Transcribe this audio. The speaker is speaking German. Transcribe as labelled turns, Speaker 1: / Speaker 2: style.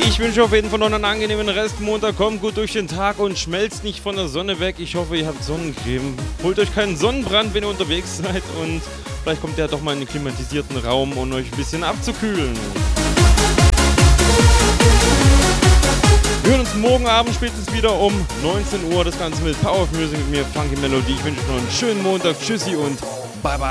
Speaker 1: Ich wünsche auf jeden Fall noch einen angenehmen Restmontag. Kommt gut durch den Tag und schmelzt nicht von der Sonne weg. Ich hoffe, ihr habt Sonnencreme. Holt euch keinen Sonnenbrand, wenn ihr unterwegs seid. Und vielleicht kommt ihr doch mal in den klimatisierten Raum, um euch ein bisschen abzukühlen. Wir hören uns morgen Abend spätestens wieder um 19 Uhr. Das Ganze mit Power of Music mit mir, Funky Melody. Ich wünsche euch noch einen schönen Montag. Tschüssi und bye bye.